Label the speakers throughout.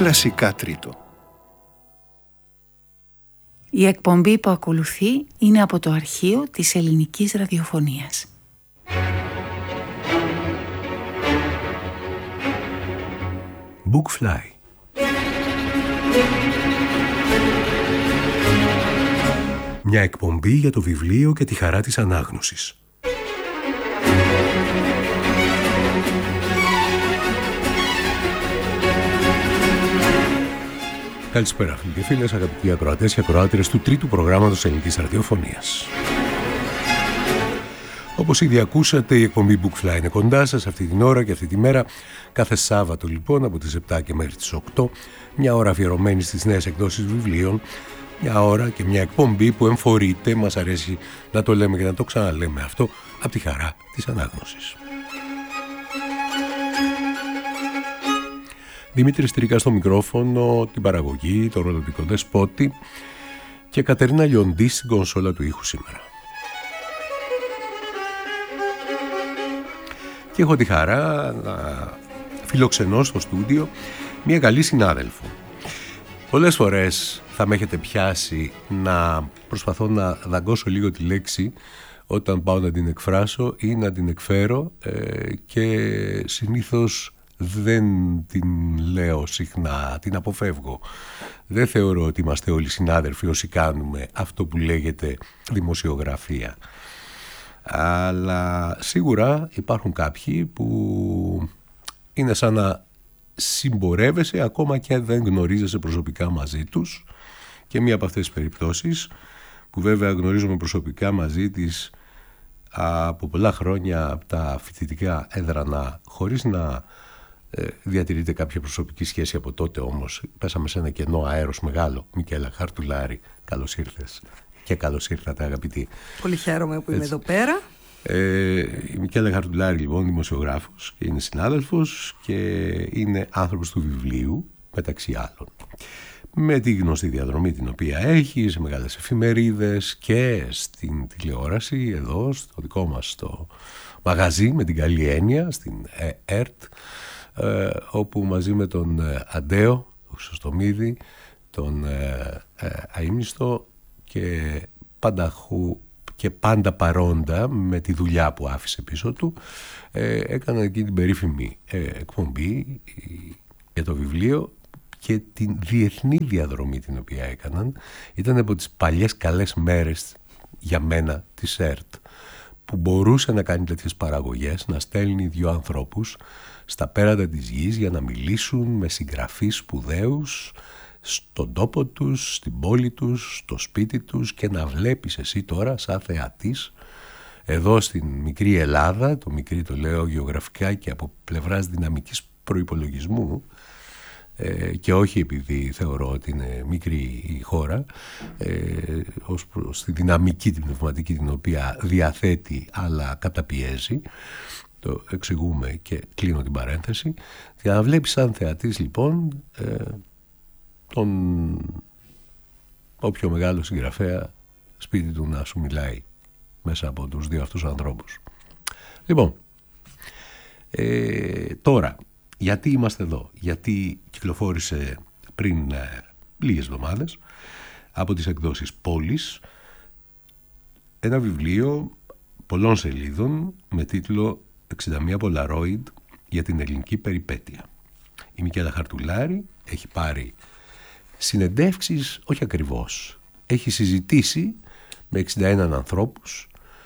Speaker 1: Κλασικά τρίτο.
Speaker 2: Η εκπομπή που ακολουθεί είναι από το αρχείο της ελληνικής ραδιοφωνίας.
Speaker 3: Bookfly. Μια εκπομπή για το βιβλίο και τη χαρά της ανάγνωσης. Καλησπέρα φίλοι και φίλες, αγαπητοί ακροατές και ακροάτριες του τρίτου προγράμματος ελληνικής ραδιοφωνίας. Όπως ήδη ακούσατε, η εκπομπή Bookfly είναι κοντά σας αυτή την ώρα και αυτή τη μέρα. Κάθε Σάββατο λοιπόν από τις 7 και μέχρι τις 8, μια ώρα αφιερωμένη στις νέες εκδόσεις βιβλίων, μια ώρα και μια εκπομπή που εμφορείται, μας αρέσει να το λέμε και να το ξαναλέμε αυτό, από τη χαρά της ανάγνωσης. Δημήτρης Τρίκα στο μικρόφωνο, την παραγωγή, το ρολοτικό δεσπότη και Κατερίνα Λιοντή στην κονσόλα του ήχου σήμερα. Και έχω τη χαρά να φιλοξενώ στο στούντιο μια καλή συνάδελφο. Πολλές φορές θα με έχετε πιάσει να προσπαθώ να δαγκώσω λίγο τη λέξη όταν πάω να την εκφράσω ή να την εκφέρω και συνήθως δεν την λέω συχνά, την αποφεύγω. Δεν θεωρώ ότι είμαστε όλοι συνάδελφοι όσοι κάνουμε αυτό που λέγεται δημοσιογραφία. Αλλά σίγουρα υπάρχουν κάποιοι που είναι σαν να συμπορεύεσαι ακόμα και δεν γνωρίζεσαι προσωπικά μαζί τους, και μία από αυτές τις περιπτώσεις που βέβαια γνωρίζομαι προσωπικά μαζί της από πολλά χρόνια από τα φοιτητικά έδρανα χωρίς να διατηρείται κάποια προσωπική σχέση από τότε, όμως πέσαμε σε ένα κενό αέρος μεγάλο. Μικέλα Χαρτουλάρη, καλώς ήρθες. Και καλώς ήρθατε αγαπητοί.
Speaker 4: Πολύ χαίρομαι που είμαι εδώ πέρα.
Speaker 3: Η Μικέλα Χαρτουλάρη λοιπόν δημοσιογράφος και είναι συνάδελφος και είναι άνθρωπος του βιβλίου μεταξύ άλλων. Με τη γνωστή διαδρομή την οποία έχει σε μεγάλες εφημερίδες και στην τηλεόραση εδώ στο δικό μας το μαγαζί με την καλή έννοια στην ΕΡΤ, όπου μαζί με τον Αντέο Χρυσοστομίδη, τον αείμνηστο και πάντα παρόντα με τη δουλειά που άφησε πίσω του, έκανα εκεί την περίφημη εκπομπή για το βιβλίο και την διεθνή διαδρομή την οποία έκαναν. Ήταν από τις παλιές καλές μέρες για μένα της ΕΡΤ, που μπορούσε να κάνει τέτοιες παραγωγές, να στέλνει δύο ανθρώπους στα πέρατα της γης για να μιλήσουν με συγγραφείς σπουδαίους στον τόπο τους, στην πόλη τους, στο σπίτι τους, και να βλέπεις εσύ τώρα σαν θεατής εδώ στην μικρή Ελλάδα, το μικρή το λέω γεωγραφικά και από πλευράς δυναμικής προϋπολογισμού, και όχι επειδή θεωρώ ότι είναι μικρή η χώρα, ως προς τη δυναμική την πνευματική την οποία διαθέτει αλλά καταπιέζει, το εξηγούμε και κλείνω την παρένθεση, για να βλέπεις σαν θεατής λοιπόν τον όποιο μεγάλο συγγραφέα σπίτι του να σου μιλάει μέσα από τους δύο αυτούς ανθρώπους. Λοιπόν, τώρα γιατί είμαστε εδώ? Γιατί κυκλοφόρησε πριν λίγες εβδομάδες από τις εκδόσεις Πόλης ένα βιβλίο πολλών σελίδων με τίτλο 61 Polaroid για την ελληνική περιπέτεια. Η Μικέλα Χαρτουλάρη έχει πάρει συνεντεύξεις, όχι ακριβώς, έχει συζητήσει με 61 ανθρώπους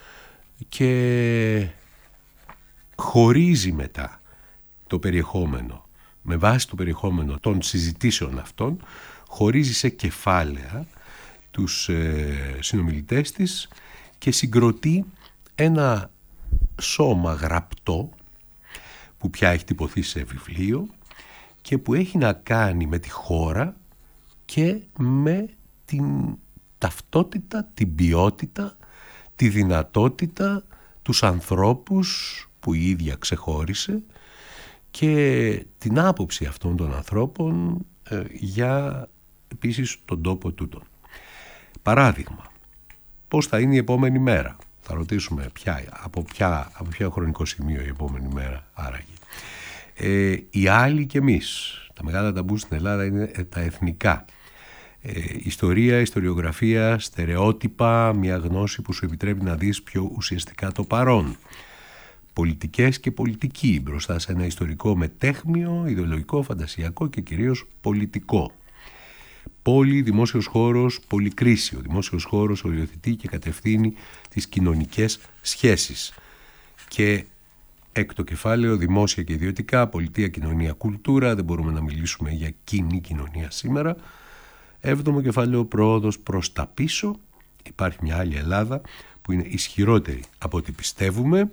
Speaker 3: και χωρίζει μετά το περιεχόμενο, με βάση το περιεχόμενο των συζητήσεων αυτών, χωρίζει σε κεφάλαια τους συνομιλητές της και συγκροτεί ένα σώμα γραπτό που πια έχει τυπωθεί σε βιβλίο και που έχει να κάνει με τη χώρα και με την ταυτότητα, την ποιότητα, τη δυνατότητα, τους ανθρώπους που η ίδια ξεχώρισε και την άποψη αυτών των ανθρώπων για επίσης τον τόπο τούτον. Παράδειγμα, πώς θα είναι η επόμενη μέρα? Θα ρωτήσουμε από ποια χρονικό σημείο η επόμενη μέρα άραγε. Οι άλλοι και εμείς, Τα μεγάλα ταμπού στην Ελλάδα είναι τα εθνικά. Ιστορία, ιστοριογραφία, στερεότυπα, μια γνώση που σου επιτρέπει να δεις πιο ουσιαστικά το παρόν. Πολιτικές και πολιτική μπροστά σε ένα ιστορικό μετέχμιο, ιδεολογικό, φαντασιακό και κυρίως πολιτικό. Πόλη, δημόσιος χώρος, πολυκρίσιο. Δημόσιος χώρος οριοθετεί και κατευθύνει τις κοινωνικές σχέσεις. Και έκτο κεφάλαιο, δημόσια και ιδιωτικά, πολιτεία, κοινωνία, κουλτούρα. Δεν μπορούμε να μιλήσουμε για κοινή κοινωνία σήμερα. Έβδομο κεφάλαιο, πρόοδος προς τα πίσω. Υπάρχει μια άλλη Ελλάδα που είναι ισχυρότερη από ό,τι πιστεύουμε.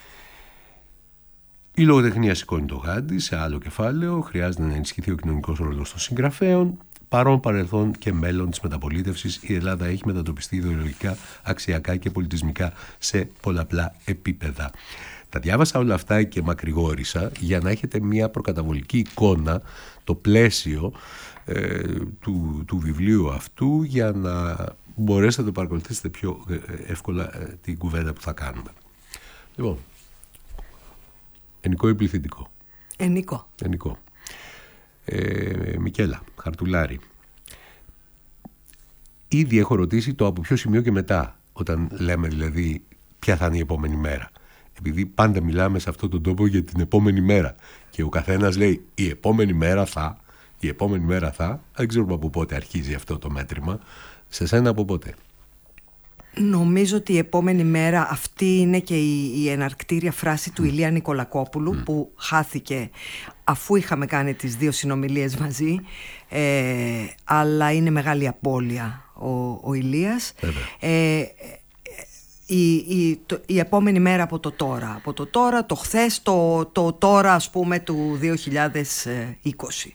Speaker 3: Η λογοτεχνία σηκώνει το γάντι. Σε άλλο κεφάλαιο, χρειάζεται να ενισχυθεί ο κοινωνικός ρόλος των συγγραφέων. Παρόν, παρελθόν και μέλλον της μεταπολίτευσης, η Ελλάδα έχει μετατοπιστεί ιδεολογικά, αξιακά και πολιτισμικά σε πολλαπλά επίπεδα. Τα διάβασα όλα αυτά και μακρηγόρησα για να έχετε μια προκαταβολική εικόνα, το πλαίσιο του βιβλίου αυτού, για να μπορέσετε να το παρακολουθήσετε πιο εύκολα την κουβέντα που θα κάνουμε. Λοιπόν, ενικό ή πληθυντικό? Ενικό. Μικέλα Χαρτουλάρη. Ήδη έχω ρωτήσει το από ποιο σημείο και μετά, όταν λέμε δηλαδή ποια θα είναι η επόμενη μέρα. Επειδή πάντα μιλάμε σε αυτόν τον τόπο για την επόμενη μέρα και ο καθένας λέει η επόμενη μέρα θα, δεν ξέρουμε από πότε αρχίζει αυτό το μέτρημα. Σε σένα από πότε?
Speaker 4: Νομίζω ότι η επόμενη μέρα, αυτή είναι και η εναρκτήρια φράση του Ηλία Νικολακόπουλου, που χάθηκε αφού είχαμε κάνει τις 2 συνομιλίες μαζί, αλλά είναι μεγάλη απώλεια ο Ηλίας. Η επόμενη μέρα από το τώρα, το χθες, το τώρα ας πούμε του 2020.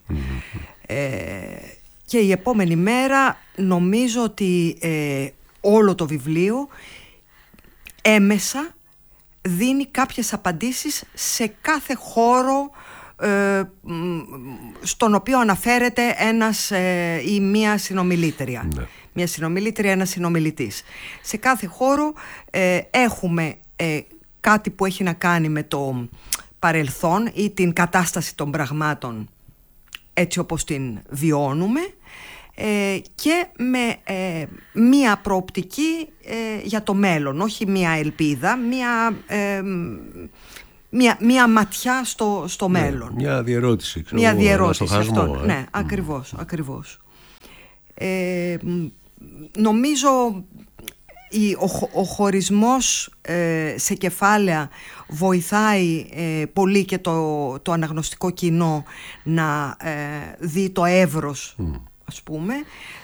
Speaker 4: Και η επόμενη μέρα νομίζω ότι όλο το βιβλίο έμεσα δίνει κάποιες απαντήσεις σε κάθε χώρο στον οποίο αναφέρεται ένας ή μία συνομιλήτρια. Ναι. Μια συνομιλήτρια, ένας συνομιλητής. Σε κάθε χώρο έχουμε κάτι που έχει να κάνει με το παρελθόν ή την κατάσταση των πραγμάτων έτσι όπως την βιώνουμε, και με μία προοπτική για το μέλλον, όχι μία ελπίδα, μία ματιά στο μέλλον.
Speaker 3: Μια διερώτηση.
Speaker 4: Μια διερώτηση αυτό. Ναι, ακριβώς. Νομίζω ο χωρισμός σε κεφάλαια βοηθάει πολύ και το αναγνωστικό κοινό να δει το εύρος, ας πούμε.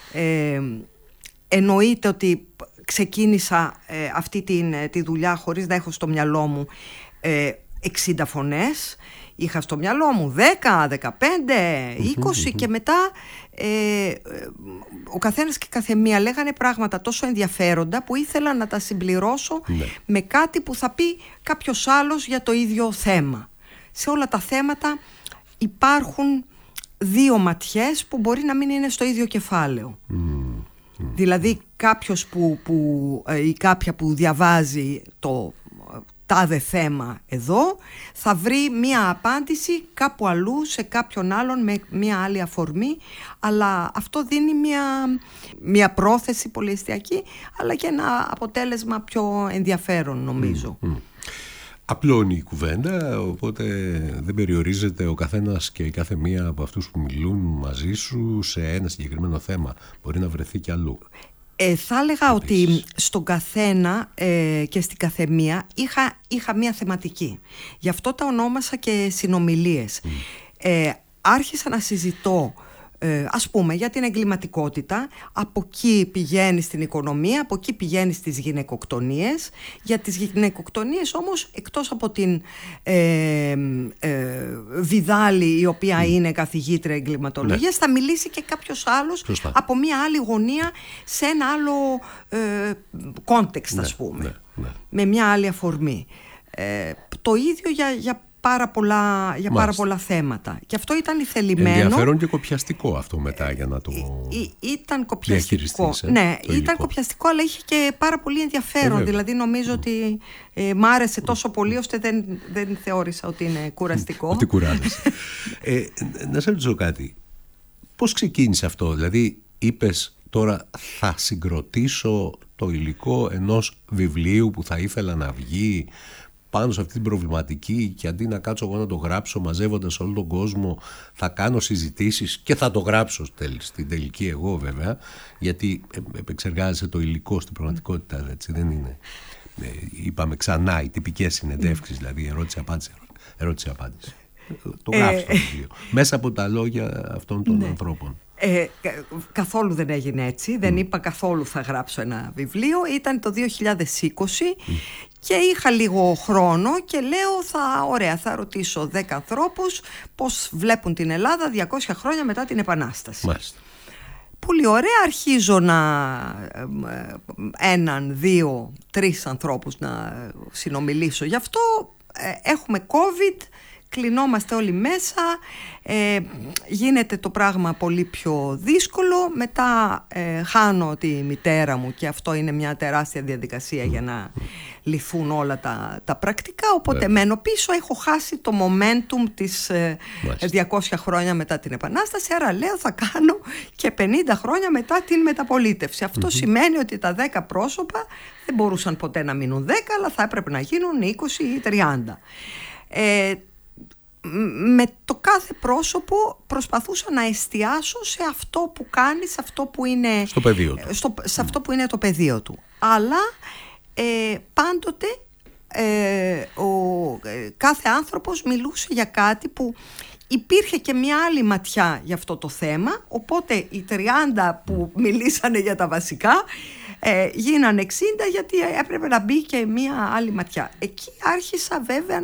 Speaker 4: Εννοείται ότι ξεκίνησα αυτή τη δουλειά χωρίς να έχω στο μυαλό μου 60 φωνές. Είχα στο μυαλό μου 10, 15, 20 και μετά ο καθένας και καθεμία λέγανε πράγματα τόσο ενδιαφέροντα που ήθελα να τα συμπληρώσω με κάτι που θα πει κάποιος άλλος για το ίδιο θέμα. Σε όλα τα θέματα υπάρχουν 2 ματιές που μπορεί να μην είναι στο ίδιο κεφάλαιο. Δηλαδή κάποιος ή κάποια που διαβάζει το τάδε θέμα εδώ θα βρει μία απάντηση κάπου αλλού σε κάποιον άλλον με μία άλλη αφορμή, αλλά αυτό δίνει μία πρόθεση πολυεστιακή, αλλά και ένα αποτέλεσμα πιο ενδιαφέρον, νομίζω.
Speaker 3: Απλώνει η κουβέντα, οπότε δεν περιορίζεται ο καθένας και η κάθε μία από αυτούς που μιλούν μαζί σου σε ένα συγκεκριμένο θέμα. Μπορεί να βρεθεί κι αλλού.
Speaker 4: Θα έλεγα ότι στον καθένα και στην καθεμία είχα μία θεματική. Γι' αυτό τα ονόμασα και συνομιλίες. Άρχισα να συζητώ, ας πούμε, για την εγκληματικότητα. Από εκεί πηγαίνει στην οικονομία, από εκεί πηγαίνει στις γυναικοκτονίες. Για τις γυναικοκτονίες όμως, εκτός από την Βιδάλη, η οποία είναι καθηγήτρια εγκληματολογίας, θα μιλήσει και κάποιος άλλος από μια άλλη γωνία, σε ένα άλλο context, ας πούμε, με μια άλλη αφορμή. Το ίδιο για πάρα πολλά θέματα. Και αυτό ήταν θελημένο.
Speaker 3: Ενδιαφέρον και κοπιαστικό αυτό μετά για να το
Speaker 4: ήταν κοπιαστικό. Ναι, ήταν κοπιαστικό, αλλά είχε και πάρα πολύ ενδιαφέρον. Δηλαδή νομίζω ότι μ' άρεσε τόσο πολύ ώστε δεν θεώρησα ότι είναι κουραστικό.
Speaker 3: Ότι κουράζεσαι. Να σε ρωτήσω κάτι. Πώς ξεκίνησε αυτό? Δηλαδή είπες τώρα θα συγκροτήσω το υλικό ενός βιβλίου που θα ήθελα να βγει πάνω σε αυτή την προβληματική, και αντί να κάτσω εγώ να το γράψω μαζεύοντας όλο τον κόσμο, θα κάνω συζητήσεις και θα το γράψω στην τελική εγώ βέβαια, γιατί επεξεργάζεσαι το υλικό στην πραγματικότητα, έτσι δεν είναι? Είπαμε ξανά οι τυπικές συνεντεύξεις, δηλαδή ερώτηση-απάντηση. Το γράψω το βιβλίο μέσα από τα λόγια αυτών των ανθρώπων.
Speaker 4: Καθόλου δεν έγινε έτσι. Δεν είπα καθόλου θα γράψω ένα βιβλίο. Ήταν το 2020 και είχα λίγο χρόνο και λέω θα ρωτήσω 10 ανθρώπους πώς βλέπουν την Ελλάδα 200 χρόνια μετά την Επανάσταση.
Speaker 3: Μάλιστα.
Speaker 4: Πολύ ωραία. Αρχίζω έναν, 2, 3 ανθρώπους να συνομιλήσω γι' αυτό. Έχουμε COVID, κλεινόμαστε όλοι μέσα, γίνεται το πράγμα πολύ πιο δύσκολο. Μετά χάνω τη μητέρα μου και αυτό είναι μια τεράστια διαδικασία για να λυθούν όλα τα πρακτικά, οπότε μένω πίσω, έχω χάσει το momentum της 200 χρόνια μετά την Επανάσταση, άρα λέω θα κάνω και 50 χρόνια μετά την μεταπολίτευση. Αυτό σημαίνει ότι τα 10 πρόσωπα δεν μπορούσαν ποτέ να μείνουν 10, αλλά θα έπρεπε να γίνουν 20 ή 30. Με το κάθε πρόσωπο προσπαθούσα να εστιάσω σε αυτό που κάνει, σε αυτό που είναι
Speaker 3: στο πεδίο του.
Speaker 4: Σε αυτό που είναι το πεδίο του. Αλλά πάντοτε κάθε άνθρωπος μιλούσε για κάτι που υπήρχε και μια άλλη ματιά για αυτό το θέμα, οπότε οι 30 που μιλήσανε για τα βασικά γίνανε 60 γιατί έπρεπε να μπει και μια άλλη ματιά. Εκεί άρχισα βέβαια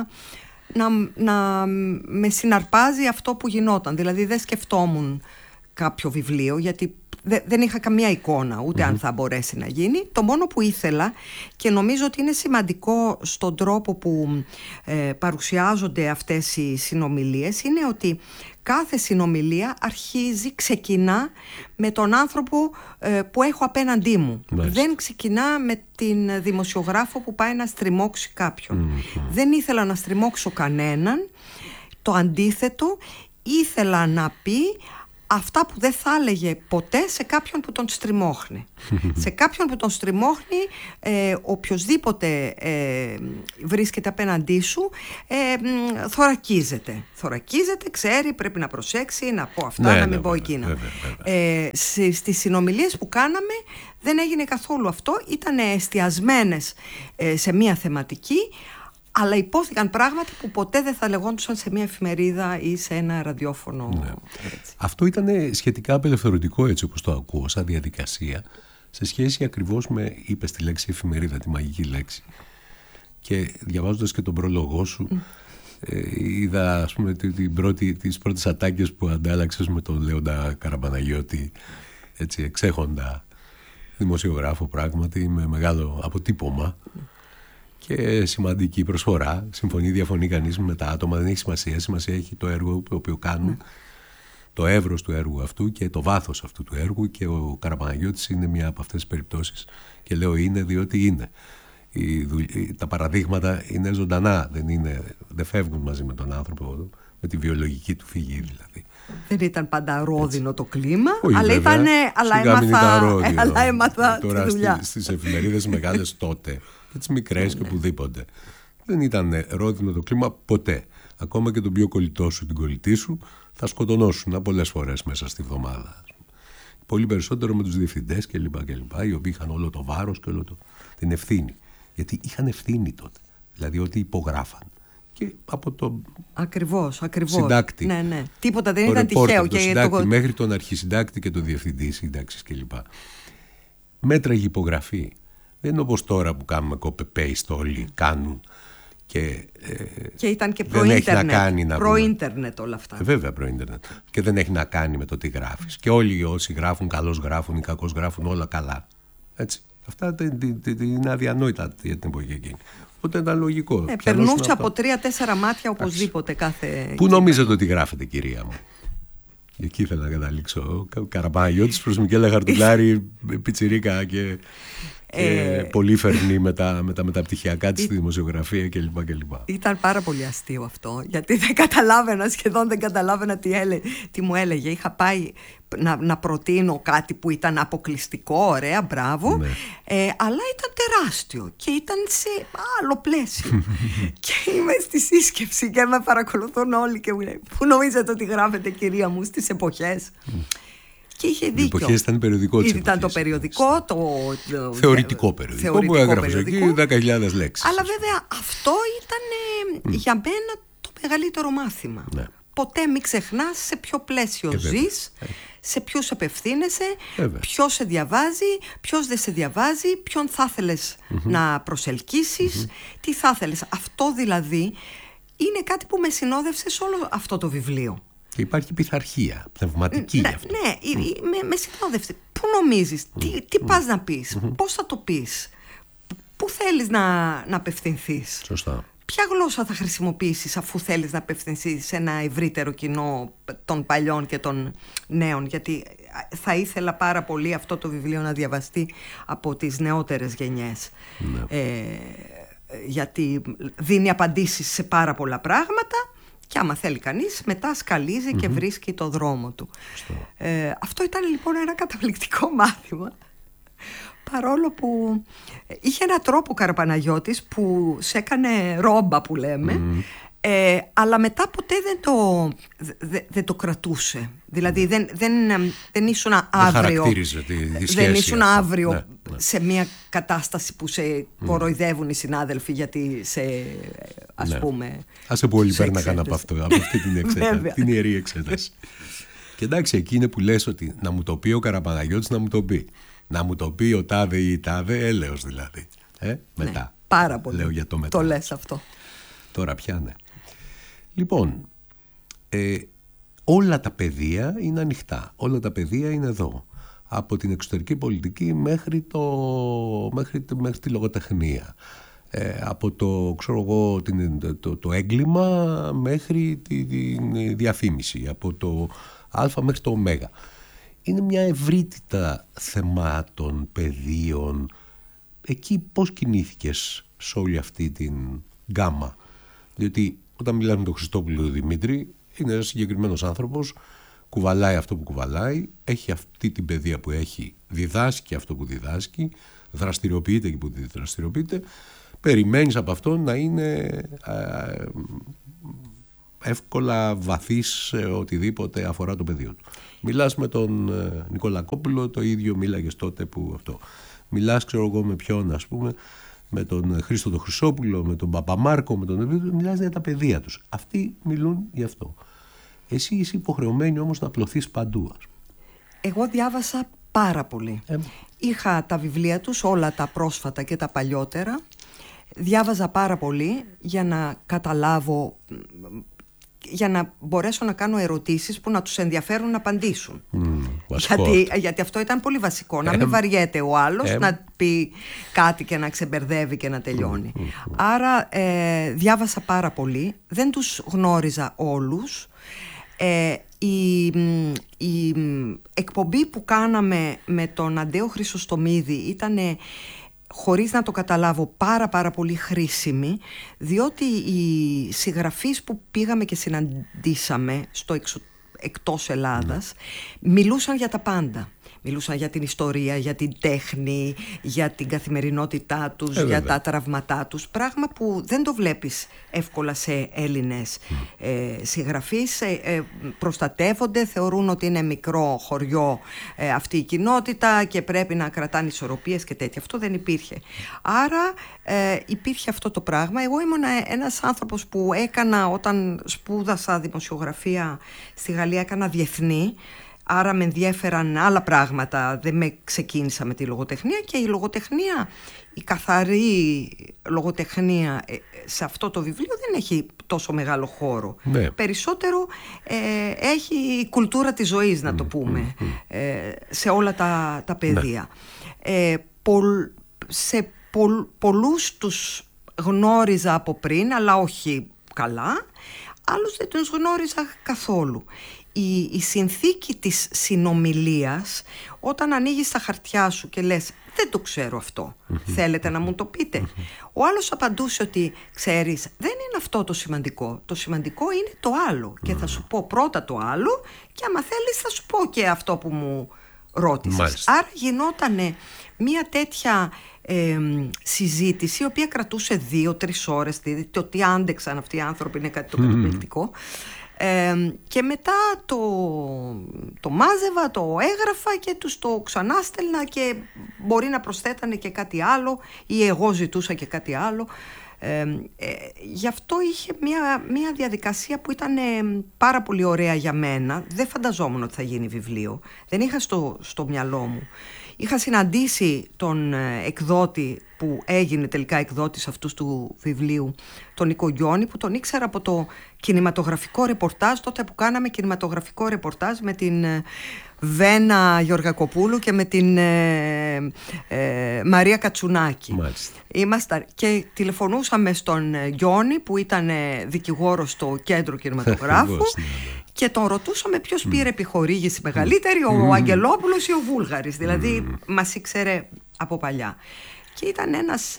Speaker 4: να με συναρπάζει αυτό που γινόταν. Δηλαδή δεν σκεφτόμουν κάποιο βιβλίο γιατί δεν είχα καμία εικόνα ούτε αν θα μπορέσει να γίνει. Το μόνο που ήθελα, και νομίζω ότι είναι σημαντικό στον τρόπο που παρουσιάζονται αυτές οι συνομιλίες, είναι ότι κάθε συνομιλία ξεκινά με τον άνθρωπο που έχω απέναντί μου. Δεν ξεκινά με την δημοσιογράφο που πάει να στριμώξει κάποιον. Δεν ήθελα να στριμώξω κανέναν. Το αντίθετο, ήθελα να πει αυτά που δεν θα έλεγε ποτέ σε κάποιον που τον στριμώχνει. Σε κάποιον που τον στριμώχνει, οποιοσδήποτε βρίσκεται απέναντί σου, θωρακίζεται, ξέρει, πρέπει να προσέξει, να πω αυτά, να μην πω εκείνα. Στις συνομιλίες που κάναμε δεν έγινε καθόλου αυτό, ήταν εστιασμένες σε μία θεματική, αλλά υπόθηκαν πράγματα που ποτέ δεν θα λεγόντουσαν σε μια εφημερίδα ή σε ένα ραδιόφωνο.
Speaker 3: Αυτό ήταν σχετικά απελευθερωτικό, έτσι όπως το ακούω, σαν διαδικασία, σε σχέση ακριβώς με, είπες τη λέξη εφημερίδα, τη μαγική λέξη. Και διαβάζοντας και τον πρόλογό σου, είδα ας πούμε τις πρώτες ατάκες που αντάλλαξες με τον Λέοντα Καραμπαναγιώτη, έτσι εξέχοντα δημοσιογράφο πράγματι, με μεγάλο αποτύπωμα. Και σημαντική προσφορά. Συμφωνεί, διαφωνεί κανείς με τα άτομα, δεν έχει σημασία. Σημασία έχει το έργο το οποίο κάνουν, το εύρος του έργου αυτού και το βάθος αυτού του έργου. Και ο Καραπαναγιώτης είναι μια από αυτές τις περιπτώσεις. Και λέω είναι διότι είναι. Τα παραδείγματα είναι ζωντανά, δεν φεύγουν μαζί με τον άνθρωπο, με τη βιολογική του φυγή δηλαδή.
Speaker 4: Δεν ήταν πάντα ρόδινο το κλίμα,
Speaker 3: όχι,
Speaker 4: αλλά έμαθα
Speaker 3: τώρα
Speaker 4: τη δουλειά.
Speaker 3: Στις εφημερίδες μεγάλες τότε και τις μικρές και οπουδήποτε δεν ήταν ρόδινο το κλίμα ποτέ. Ακόμα και τον πιο κολλητό σου, την κολλητή σου, θα σκοτωνώσουν πολλές φορές μέσα στη βδομάδα. Πολύ περισσότερο με τους διευθυντές κλπ. Οι οποίοι είχαν όλο το βάρος και την ευθύνη. Γιατί είχαν ευθύνη τότε. Δηλαδή ότι υπογράφαν. Και από τον συντάκτη.
Speaker 4: Ναι. Τίποτα δεν ήταν τυχαίο.
Speaker 3: Και συντάκτη, μέχρι τον αρχισυντάκτη και τον διευθυντή σύνταξης κλπ. Μέτραγε υπογραφή. Δεν είναι όπως τώρα που κάνουμε copy-paste, όλοι κάνουν. Και
Speaker 4: ήταν και προ-ίντερνετ όλα αυτά.
Speaker 3: Βέβαια προ-ίντερνετ. Και δεν έχει να κάνει με το τι γράφεις. Και όλοι όσοι γράφουν, καλώς γράφουν ή κακώς γράφουν, όλα καλά. Έτσι. Αυτά είναι αδιανόητα για την εποχή εκείνη. Οπότε ήταν λογικό.
Speaker 4: Περνούσε από 3-4 μάτια οπωσδήποτε κάθε.
Speaker 3: Πού νομίζετε ότι γράφετε, κυρία μου? Εκεί ήθελα να καταλήξω. Καραπαναγιώτης προς Μικέλα Χαρτουλάρη, πιτσιρίκα και πολύ φερνή με τα μεταπτυχιακά της στη δημοσιογραφία κλπ.
Speaker 4: Ήταν πάρα πολύ αστείο αυτό, γιατί σχεδόν δεν καταλάβαινα τι μου έλεγε. Είχα πάει να προτείνω κάτι που ήταν αποκλειστικό, ωραία, μπράβο, ναι. Αλλά ήταν τεράστιο και ήταν σε άλλο πλαίσιο. Και είμαι στη σύσκεψη και με παρακολουθούν όλοι και μου λένε, πού νομίζετε ότι γράφετε, κυρία μου, στις εποχές? Και είχε δίκιο. Οι
Speaker 3: εποχές ήταν περιοδικό της
Speaker 4: εποχής. Ήταν το περιοδικό, το
Speaker 3: θεωρητικό περιοδικό που έγραψε εκεί 10.000 λέξεις.
Speaker 4: Αλλά βέβαια αυτό ήταν για μένα το μεγαλύτερο μάθημα. Ναι. Ποτέ μην ξεχνάς σε ποιο πλαίσιο ζεις, σε ποιους απευθύνεσαι, ποιος σε διαβάζει, ποιος δεν σε διαβάζει, ποιον θα ήθελες να προσελκύσεις, τι θα ήθελες. Αυτό δηλαδή είναι κάτι που με συνόδευσε σε όλο αυτό το βιβλίο.
Speaker 3: Και υπάρχει πειθαρχία πνευματική γι' αυτό.
Speaker 4: Ναι, με συνόδευσε. Πού νομίζεις, τι πας να πεις, πώς θα το πεις, πού θέλεις να απευθυνθείς.
Speaker 3: Σωστά.
Speaker 4: Ποια γλώσσα θα χρησιμοποιήσεις αφού θέλεις να απευθυνθείς σε ένα ευρύτερο κοινό των παλιών και των νέων? Γιατί θα ήθελα πάρα πολύ αυτό το βιβλίο να διαβαστεί από τις νεότερες γενιές. Ναι. Γιατί δίνει απαντήσεις σε πάρα πολλά πράγματα. Και άμα θέλει κανείς, μετά σκαλίζει και βρίσκει το δρόμο του. Αυτό ήταν λοιπόν ένα καταπληκτικό μάθημα. Παρόλο που είχε έναν τρόπο Καραπαναγιώτης που σε έκανε ρόμπα, που λέμε, αλλά μετά ποτέ δεν το κρατούσε. Δηλαδή δεν ήσουν αύριο, δεν ήσουν αύριο σε μια κατάσταση που σε κοροϊδεύουν οι συνάδελφοι γιατί ας πούμε.
Speaker 3: Ας σε πολύ πέρναγαν από αυτή την εξέταση, την ιερή εξέταση. Και εντάξει, εκεί είναι που λες ότι να μου το πει ο Καραπαναγιώτης, να μου το πει. Να μου το πει ο τάδε ή η τάδε, έλεος δηλαδή. Μετά.
Speaker 4: Ναι, πάρα πολύ.
Speaker 3: Λέω για το μετά.
Speaker 4: Το λες αυτό.
Speaker 3: Τώρα πιάνε. Λοιπόν, όλα τα πεδία είναι ανοιχτά. Όλα τα πεδία είναι εδώ. Από την εξωτερική πολιτική μέχρι τη λογοτεχνία. Από το έγκλημα μέχρι τη διαφήμιση. Από το Α μέχρι το Ω. Είναι μια ευρύτητα θεμάτων, πεδίων. Εκεί πώς κινήθηκες σε όλη αυτή την γκάμα? Διότι όταν μιλάμε με τον Χριστόπουλο Δημήτρη, είναι ένας συγκεκριμένος άνθρωπος, κουβαλάει αυτό που κουβαλάει, έχει αυτή την παιδεία που έχει, διδάσκει αυτό που διδάσκει, δραστηριοποιείται εκεί που δραστηριοποιείται. Περιμένεις από αυτό να είναι εύκολα βαθύς σε οτιδήποτε αφορά το πεδίο του. Μιλάς με τον Νικολακόπουλο, το ίδιο μίλαγες τότε που αυτό. Μιλάς, ξέρω εγώ, με ποιον, ας πούμε, με τον Χρήστο τον Χρυσόπουλο, με τον Παπαμάρκο, με τον μιλάς για τα παιδεία τους. Αυτοί μιλούν γι' αυτό. Εσύ είσαι υποχρεωμένη όμως να απλωθείς παντού.
Speaker 4: Εγώ διάβασα πάρα πολύ. Είχα τα βιβλία τους, όλα τα πρόσφατα και τα παλιότερα. Διάβαζα πάρα πολύ για να καταλάβω, για να μπορέσω να κάνω ερωτήσεις που να τους ενδιαφέρουν να απαντήσουν. Γιατί αυτό ήταν πολύ βασικό. Να μην βαριέται ο άλλος να πει κάτι και να ξεμπερδεύει και να τελειώνει. Άρα διάβασα πάρα πολύ. Δεν τους γνώριζα όλους. Η εκπομπή που κάναμε με τον Αντέο Χρυσοστομίδη ήταν, χωρίς να το καταλάβω, πάρα πολύ χρήσιμη, διότι οι συγγραφείς που πήγαμε και συναντήσαμε εκτός Ελλάδας μιλούσαν για τα πάντα. Μιλούσαν για την ιστορία, για την τέχνη, για την καθημερινότητά τους, για τα τραυματά τους. Πράγμα που δεν το βλέπεις εύκολα σε Έλληνες συγγραφείς. Προστατεύονται, θεωρούν ότι είναι μικρό χωριό αυτή η κοινότητα και πρέπει να κρατάνε ισορροπίες και τέτοια. Αυτό δεν υπήρχε. Άρα υπήρχε αυτό το πράγμα. Εγώ ήμουν ένας άνθρωπος που όταν σπούδασα δημοσιογραφία στη Γαλλία, έκανα διεθνή. Άρα με ενδιέφεραν άλλα πράγματα, δεν με ξεκίνησα με τη λογοτεχνία, και η λογοτεχνία, η καθαρή λογοτεχνία σε αυτό το βιβλίο δεν έχει τόσο μεγάλο χώρο. Ναι. Περισσότερο έχει η κουλτούρα της ζωής, να το πούμε, σε όλα τα πεδία. Σε πολλούς τους γνώριζα από πριν, αλλά όχι καλά. Άλλους δεν τους γνώριζα καθόλου. Η συνθήκη της συνομιλίας, όταν ανοίγεις τα χαρτιά σου και λες δεν το ξέρω αυτό, θέλετε να μου το πείτε? Ο άλλος απαντούσε ότι ξέρεις, δεν είναι αυτό το σημαντικό. Το σημαντικό είναι το άλλο και θα σου πω πρώτα το άλλο και άμα θέλεις θα σου πω και αυτό που μου ρώτησες.
Speaker 3: Μάλιστα.
Speaker 4: Άρα γινότανε μια τέτοια συζήτηση, η οποία κρατούσε 2-3 ώρες. Το τι άντεξαν αυτοί οι άνθρωποι είναι κάτι το καταπληκτικό. Και μετά το μάζευα, το έγραφα και τους το ξανάστελνα και μπορεί να προσθέτανε και κάτι άλλο ή εγώ ζητούσα και κάτι άλλο. Γι' αυτό είχε μια διαδικασία που ήταν πάρα πολύ ωραία για μένα. Δεν φανταζόμουν ότι θα γίνει βιβλίο. Δεν είχα στο μυαλό μου. Είχα συναντήσει τον εκδότη που έγινε τελικά εκδότης αυτού του βιβλίου, τον Νίκο Γιώνη, που τον ήξερα από το κινηματογραφικό ρεπορτάζ, τότε που κάναμε κινηματογραφικό ρεπορτάζ με την Βένα Γεωργακοπούλου και με την Μαρία Κατσουνάκη. Και τηλεφωνούσαμε στον Γιώνη που ήταν δικηγόρος στο κέντρο κινηματογράφου και τον ρωτούσαμε ποιος πήρε επιχορήγηση μεγαλύτερη, ο Αγγελόπουλος ή ο Βούλγαρης. Δηλαδή μας ήξερε από παλιά. Και ήταν ένας,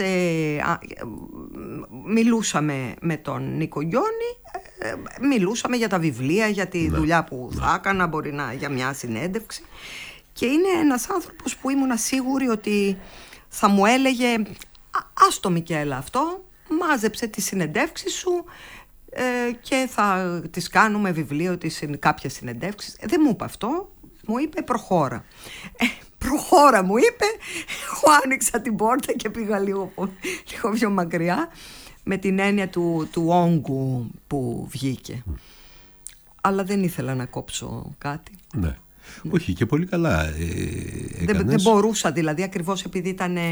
Speaker 4: μιλούσαμε με τον Νίκο Γιώνη, μιλούσαμε για τα βιβλία, για τη δουλειά που θα έκανα, μπορεί να για μια συνέντευξη. Και είναι ένας άνθρωπος που ήμουν σίγουρη ότι θα μου έλεγε «Ας το Μικέλα αυτό, μάζεψε τις συνεντεύξεις σου και θα τις κάνουμε βιβλίο, κάποιες συνεντεύξεις». Δεν μου είπε αυτό, μου είπε «Προχώρα». Προχώρα μου είπε, εγώ άνοιξα την πόρτα και πήγα λίγο πιο μακριά, με την έννοια του όγκου που βγήκε. Αλλά δεν ήθελα να κόψω κάτι.
Speaker 3: Ναι. Όχι, και πολύ καλά
Speaker 4: δεν μπορούσα, δηλαδή, ακριβώς επειδή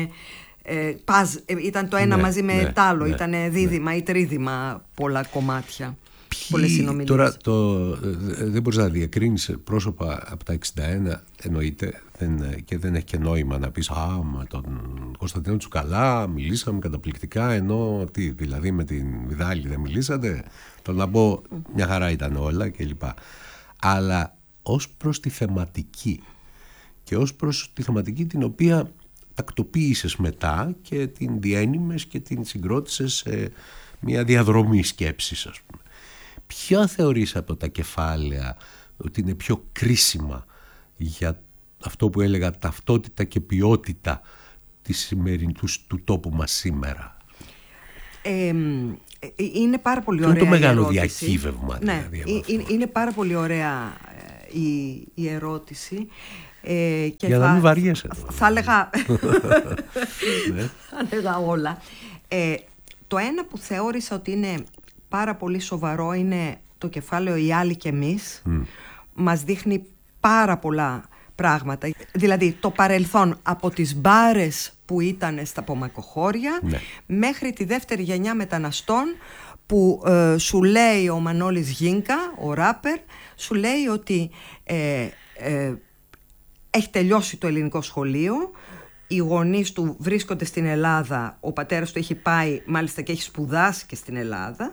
Speaker 4: ήταν το ένα μαζί με το άλλο, ήταν δίδυμα ή τρίδυμα πολλά κομμάτια.
Speaker 3: Τώρα δεν μπορείς να διακρίνεις πρόσωπα από τα 61, εννοείται, και δεν έχει και νόημα να πεις με τον Κωνσταντίνο Τσουκαλά μιλήσαμε καταπληκτικά, ενώ δηλαδή με την Βιδάλη δεν μιλήσατε? Τον Λαμπό μια χαρά ήταν όλα κλπ. Αλλά ως προς τη θεματική και ως προς τη θεματική την οποία τακτοποίησες μετά και την διένυμες και την συγκρότησες σε μια διαδρομή σκέψης, ας πούμε, ποια θεωρείς από τα κεφάλαια ότι είναι πιο κρίσιμα για αυτό που έλεγα ταυτότητα και ποιότητα του τόπου μας σήμερα?
Speaker 4: Είναι πάρα πολύ ωραία.
Speaker 3: Είναι το μεγάλο
Speaker 4: ερώτηση.
Speaker 3: διακύβευμα.
Speaker 4: Ναι, είναι πάρα πολύ ωραία η ερώτηση. Και
Speaker 3: για να μην βαριέσαι.
Speaker 4: Θα έλεγα όλα. Το ένα που θεώρησα ότι είναι πάρα πολύ σοβαρό είναι το κεφάλαιο «Οι άλλοι και εμείς». Μας δείχνει πάρα πολλά πράγματα. Δηλαδή το παρελθόν, από τις μπάρες που ήταν στα Πομακοχώρια μέχρι τη δεύτερη γενιά μεταναστών που σου λέει ο Μανώλης Γίνκα, ο ράπερ, σου λέει ότι έχει τελειώσει το ελληνικό σχολείο, οι γονείς του βρίσκονται στην Ελλάδα, ο πατέρας του έχει πάει μάλιστα και έχει σπουδάσει και στην Ελλάδα,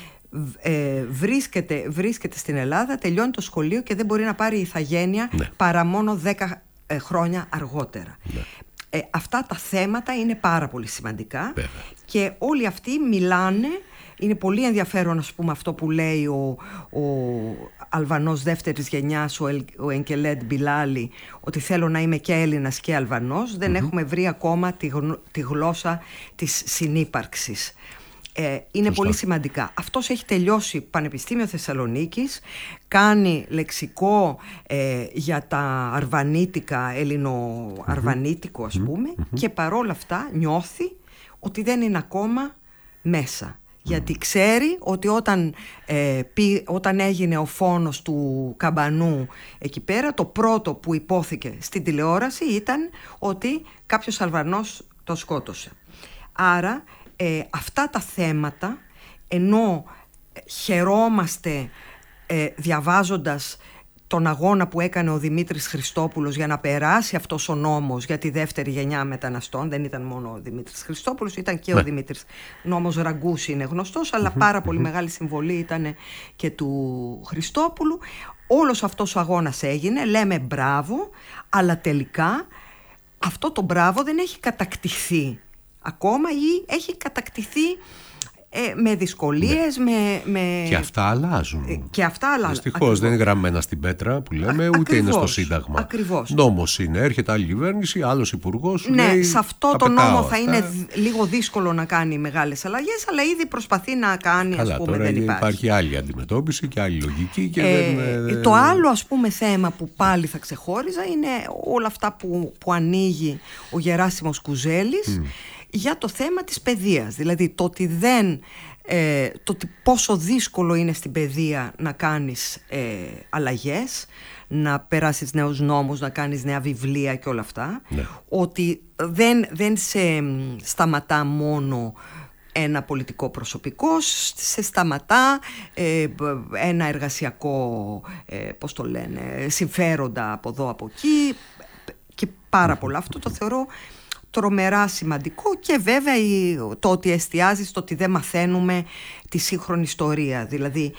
Speaker 4: βρίσκεται στην Ελλάδα, τελειώνει το σχολείο και δεν μπορεί να πάρει ηθαγένεια παρά μόνο 10 χρόνια αργότερα. Αυτά τα θέματα είναι πάρα πολύ σημαντικά και όλοι αυτοί μιλάνε. Είναι πολύ ενδιαφέρον, ας πούμε, αυτό που λέει ο Αλβανός δεύτερης γενιάς, ο Ενκελέντ Μπιλάλη, ότι θέλω να είμαι και Έλληνας και Αλβανός. Δεν έχουμε βρει ακόμα τη γλώσσα της συνύπαρξης. Είναι πολύ σημαντικά. Αυτός έχει τελειώσει Πανεπιστήμιο Θεσσαλονίκης, κάνει λεξικό για τα αρβανίτικα, ελληνοαρβανίτικο ας πούμε, και παρόλα αυτά νιώθει ότι δεν είναι ακόμα μέσα. Γιατί ξέρει ότι όταν έγινε ο φόνος του Καμπανού εκεί πέρα, το πρώτο που υπόθηκε στην τηλεόραση ήταν ότι κάποιος Αλβανός το σκότωσε. Άρα αυτά τα θέματα, ενώ χαιρόμαστε διαβάζοντας τον αγώνα που έκανε ο Δημήτρης Χριστόπουλος για να περάσει αυτός ο νόμος για τη δεύτερη γενιά μεταναστών. Δεν ήταν μόνο ο Δημήτρης Χριστόπουλος, ήταν και ο Δημήτρης. Νόμος Ραγκούς είναι γνωστός, αλλά πάρα πολύ μεγάλη συμβολή ήταν και του Χριστόπουλου. Όλος αυτός ο αγώνας έγινε, λέμε μπράβο, αλλά τελικά αυτό το μπράβο δεν έχει κατακτηθεί ακόμα ή έχει κατακτηθεί με δυσκολίες, με...
Speaker 3: Και αυτά αλλάζουν.
Speaker 4: Δυστυχώς
Speaker 3: δεν είναι γραμμένα στην πέτρα που λέμε, ούτε
Speaker 4: ακριβώς,
Speaker 3: είναι στο Σύνταγμα.
Speaker 4: Ακριβώς.
Speaker 3: Νόμος είναι, έρχεται άλλη κυβέρνηση, άλλος υπουργός.
Speaker 4: Ναι,
Speaker 3: λέει,
Speaker 4: σε αυτό το νόμο θα είναι λίγο δύσκολο να κάνει μεγάλες αλλαγές, αλλά ήδη προσπαθεί να κάνει.
Speaker 3: Καλά,
Speaker 4: ας πούμε,
Speaker 3: τώρα
Speaker 4: δεν
Speaker 3: υπάρχει άλλη αντιμετώπιση και άλλη λογική. Και
Speaker 4: το άλλο, ας πούμε, θέμα που πάλι θα ξεχώριζα είναι όλα αυτά που ανοίγει ο Γεράσιμος Κουζέλης. Για το θέμα της παιδείας, δηλαδή το ότι πόσο δύσκολο είναι στην παιδεία να κάνεις αλλαγές, να περάσεις νέους νόμους, να κάνεις νέα βιβλία και όλα αυτά, ναι. Ότι δεν σε σταματά μόνο ένα πολιτικό προσωπικό, σε σταματά ένα εργασιακό, πώς το λένε, συμφέροντα από εδώ από εκεί και πάρα πολλά. Αυτό το θεωρώ τρομερά σημαντικό, και βέβαια το ότι εστιάζει στο ότι δεν μαθαίνουμε τη σύγχρονη ιστορία. Δηλαδή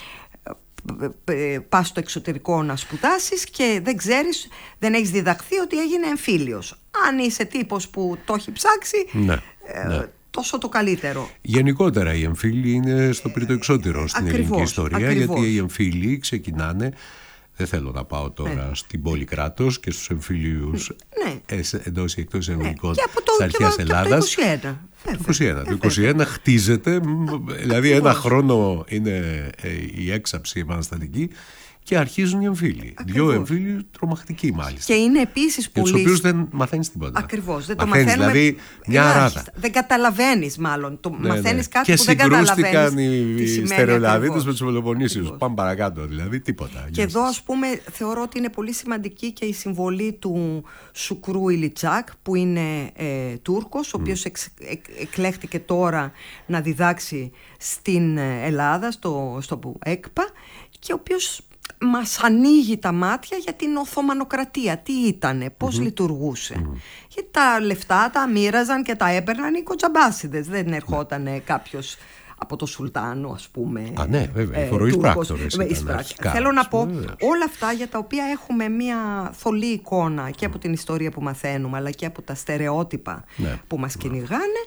Speaker 4: πας στο εξωτερικό να σπουδάσεις και δεν ξέρεις, δεν έχεις διδαχθεί ότι έγινε εμφύλιος. Αν είσαι τύπος που το έχει ψάξει, ναι. Τόσο το καλύτερο.
Speaker 3: Γενικότερα οι εμφύλοι είναι στο πυρητοεξώτερο στην ελληνική ιστορία, γιατί οι εμφύλοι ξεκινάνε. Δεν θέλω να πάω τώρα στην πόλη Κράτος και στους εμφυλίους εντός ή εκτός εισαγωγικών της αρχαίας Ελλάδας. Το 21 χτίζεται, δηλαδή ένα χρόνο είναι η έξαψη επαναστατική και αρχίζουν οι εμφύλοι. Δύο εμφύλοι τρομακτικοί μάλιστα.
Speaker 4: Και είναι επίσης πολύ.
Speaker 3: Για τους οποίους δεν μαθαίνεις τίποτα.
Speaker 4: Ακριβώς, δεν το μαθαίνουμε.
Speaker 3: Δηλαδή μια αράδα.
Speaker 4: Δεν καταλαβαίνεις μάλλον. Μαθαίνεις κάτι που δεν καταλαβαίνεις.
Speaker 3: Και συγκρούστηκαν οι Στερεολαδίτες με τους Πελοποννήσιους. Πάμε παρακάτω, δηλαδή τίποτα.
Speaker 4: Και εδώ, ας πούμε, θεωρώ ότι είναι πολύ σημαντική και η συμβολή του Σουκρού Ηλιτσάκ, που είναι Τούρκος, ο οποίος εκλέχτηκε τώρα να διδάξει στην Ελλάδα, στο ΕΚΠΑ, και ο οποίος μας ανοίγει τα μάτια για την Οθωμανοκρατία. Τι ήτανε, πώς λειτουργούσε. Και τα λεφτά τα μοίραζαν και τα έπαιρναν οι κοτσαμπάσιδες. Δεν ερχόταν κάποιος από το Σουλτάνο, ας πούμε.
Speaker 3: Ναι, βέβαια, οι φοροεισπράκτορες.
Speaker 4: Θέλω να πω όλα αυτά για τα οποία έχουμε μια θολή εικόνα και από την ιστορία που μαθαίνουμε, αλλά και από τα στερεότυπα που μας κυνηγάνε,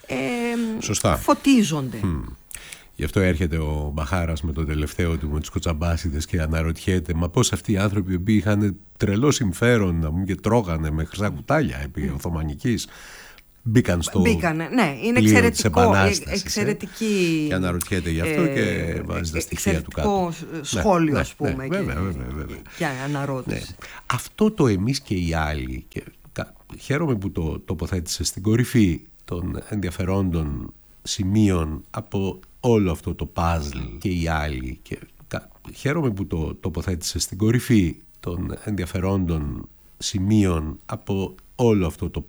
Speaker 4: φωτίζονται.
Speaker 3: Γι' αυτό έρχεται ο Μπαχάρας με το τελευταίο του, με τους κοτσαμπάσιδες, και αναρωτιέται, μα πώς αυτοί οι άνθρωποι που είχαν τρελό συμφέρον και τρώγανε με χρυσά κουτάλια επί Οθωμανικής, μπήκαν στο
Speaker 4: είναι εξαιρετική.
Speaker 3: Και αναρωτιέται γι' αυτό και βάζει τα στοιχεία του κάτω.
Speaker 4: Σχόλιο, ας πούμε.
Speaker 3: Βέβαια.
Speaker 4: Και αναρώτηση.
Speaker 3: Αυτό το εμείς και οι άλλοι, και χαίρομαι που το τοποθέτησε στην κορυφή των ενδιαφερόντων σημείων από όλο αυτό το παζλ, και οι άλλοι, και χαίρομαι που το τοποθέτησε στην κορυφή των ενδιαφερόντων σημείων από όλο αυτό το